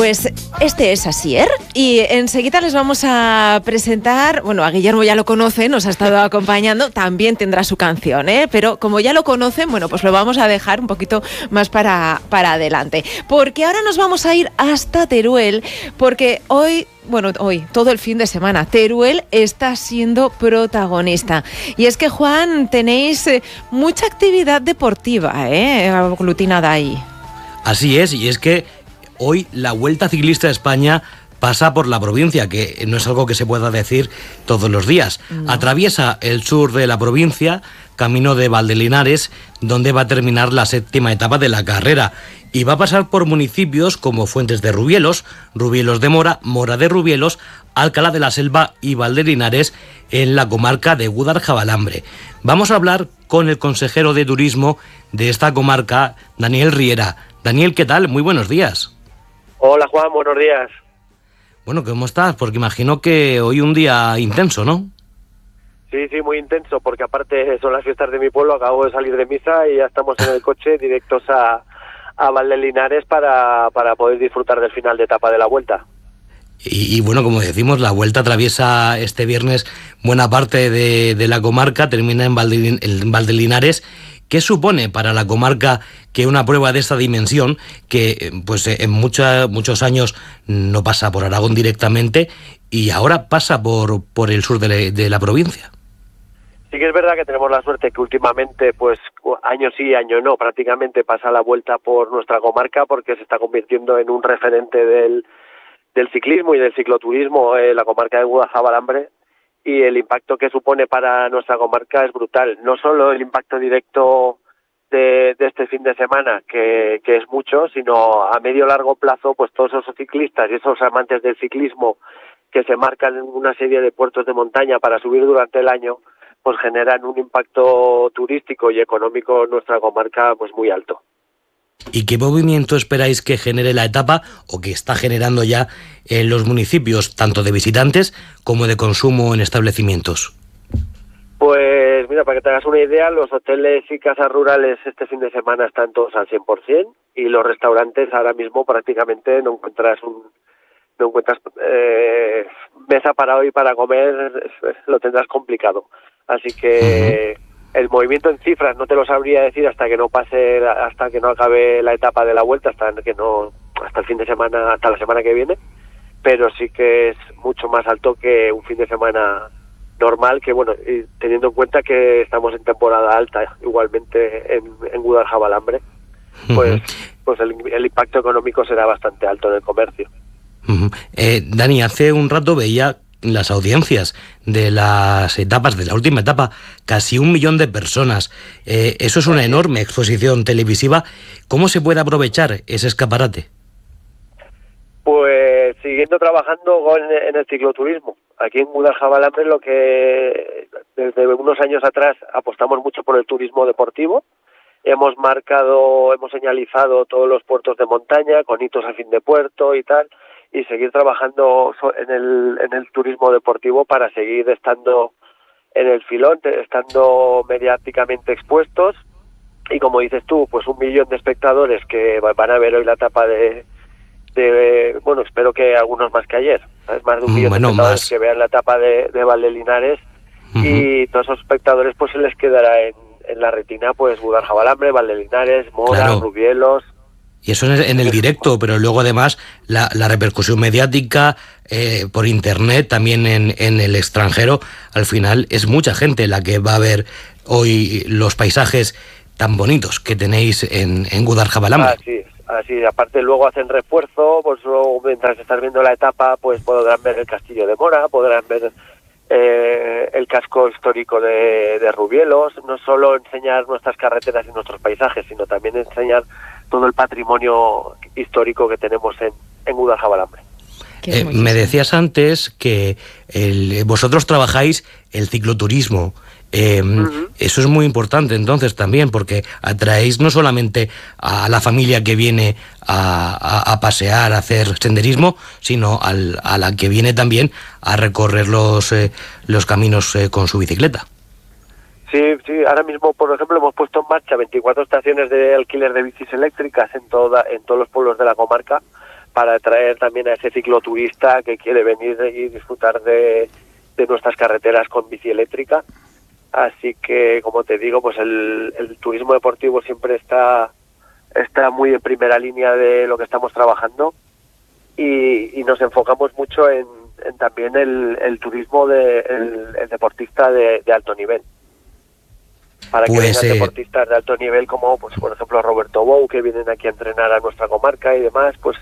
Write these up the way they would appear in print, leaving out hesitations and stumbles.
Pues este es Asier y enseguida les vamos a presentar, bueno, a Guillermo ya lo conocen, nos ha estado acompañando, también tendrá su canción, pero como ya lo conocen, bueno, pues lo vamos a dejar un poquito más para adelante, porque ahora nos vamos a ir hasta Teruel, porque hoy, todo el fin de semana, Teruel está siendo protagonista. Y es que, Juan, tenéis mucha actividad deportiva, aglutinada ahí. Así es, y es que hoy la Vuelta Ciclista de España pasa por la provincia, que no es algo que se pueda decir todos los días. No. Atraviesa el sur de la provincia, camino de Valdelinares, donde va a terminar la 7ª etapa de la carrera. Y va a pasar por municipios como Fuentes de Rubielos, Rubielos de Mora, Mora de Rubielos, Alcalá de la Selva y Valdelinares, en la comarca de Gúdar-Jabalambre. Vamos a hablar con el consejero de turismo de esta comarca, Daniel Riera. Daniel, ¿qué tal? Muy buenos días. Hola, Juan, buenos días. Bueno, ¿cómo estás? Porque imagino que hoy un día intenso, ¿no? Sí, muy intenso, porque aparte son las fiestas de mi pueblo, acabo de salir de misa y ya estamos en el coche directos a Valdelinares para poder disfrutar del final de etapa de la Vuelta. Y bueno, como decimos, la Vuelta atraviesa este viernes buena parte de la comarca, termina en Valdelinares. ¿Qué supone para la comarca que una prueba de esta dimensión, que pues en muchos años no pasa por Aragón directamente y ahora pasa por el sur de la provincia? Sí que es verdad que tenemos la suerte que últimamente, pues año sí, año no, prácticamente pasa la Vuelta por nuestra comarca, porque se está convirtiendo en un referente del ciclismo y del cicloturismo en la comarca de Gúdar-Jabalambre, y el impacto que supone para nuestra comarca es brutal. No solo el impacto directo de este fin de semana, que es mucho, sino a medio largo plazo, pues todos esos ciclistas y esos amantes del ciclismo que se marcan en una serie de puertos de montaña para subir durante el año, pues generan un impacto turístico y económico en nuestra comarca pues muy alto. ¿Y qué movimiento esperáis que genere la etapa o que está generando ya en los municipios, tanto de visitantes como de consumo en establecimientos? Pues mira, para que te hagas una idea, los hoteles y casas rurales este fin de semana están todos al 100% y los restaurantes ahora mismo prácticamente no encuentras mesa para hoy para comer, lo tendrás complicado. Así que el movimiento en cifras no te lo sabría decir hasta que no acabe la etapa de la Vuelta, hasta el fin de semana, hasta la semana que viene, pero sí que es mucho más alto que un fin de semana normal, que bueno, y teniendo en cuenta que estamos en temporada alta igualmente en Gúdar-Jabalambre, pues el impacto económico será bastante alto en el comercio. Dani, hace un rato veía las audiencias de las etapas, de la última etapa, casi 1 millón de personas. Eso es una enorme exposición televisiva. ¿Cómo se puede aprovechar ese escaparate? Pues siguiendo trabajando en el cicloturismo. Aquí en Gúdar-Jabalambre lo que desde unos años atrás apostamos mucho por el turismo deportivo. Hemos señalizado todos los puertos de montaña con hitos a fin de puerto y tal, y seguir trabajando en el turismo deportivo para seguir estando en el filón, estando mediáticamente expuestos, y como dices tú, pues 1 millón de espectadores que van a ver hoy la etapa bueno, espero que algunos más que ayer, ¿sabes? Más de 1 millón de espectadores que vean la etapa de Valdelinares, y todos esos espectadores pues se les quedará en la retina pues Gúdar-Jabalambre, Valdelinares, Mora, claro. Rubielos. Y eso en el directo, pero luego además la repercusión mediática por internet, también en el extranjero, al final es mucha gente la que va a ver hoy los paisajes tan bonitos que tenéis en Gúdar-Jabalambre. Así, aparte luego hacen refuerzo, pues luego mientras estás viendo la etapa, pues podrán ver el castillo de Mora, podrán ver el casco histórico de Rubielos, no solo enseñar nuestras carreteras y nuestros paisajes, sino también enseñar todo el patrimonio histórico que tenemos en Gúdar-Jabalambre. Me decías antes que vosotros trabajáis el cicloturismo. Eso es muy importante entonces también, porque atraéis no solamente a la familia que viene a pasear, a hacer senderismo, sino a la que viene también a recorrer los caminos con su bicicleta. Sí, ahora mismo, por ejemplo, hemos puesto en marcha 24 estaciones de alquiler de bicis eléctricas en todos los pueblos de la comarca, para atraer también a ese cicloturista que quiere venir y disfrutar de nuestras carreteras con bici eléctrica. Así que, como te digo, pues el turismo deportivo siempre está muy en primera línea de lo que estamos trabajando, y nos enfocamos mucho en también el turismo el deportista de alto nivel. Para que vengan deportistas de alto nivel como, pues por ejemplo, Roberto Bou, que vienen aquí a entrenar a nuestra comarca y demás, pues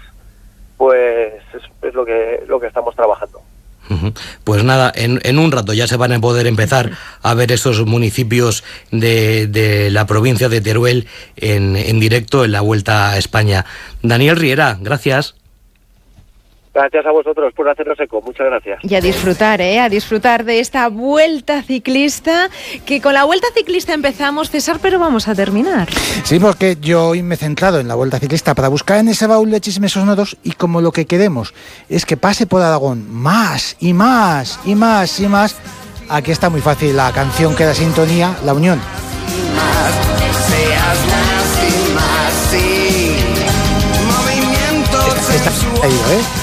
es lo que estamos trabajando. Pues nada, en un rato ya se van a poder empezar a ver esos municipios de la provincia de Teruel en directo en la Vuelta a España. Daniel Riera, gracias. Gracias a vosotros por hacernos eco, muchas gracias. Y a disfrutar de esta Vuelta Ciclista, que con la Vuelta Ciclista empezamos, César, pero vamos a terminar. Sí, porque yo hoy me he centrado en la Vuelta Ciclista para buscar en ese baúl de chismes sonoros, y como lo que queremos es que pase por Aragón más y más y más y más, aquí está muy fácil la canción que da sintonía, La Unión. Está ahí, ¿eh?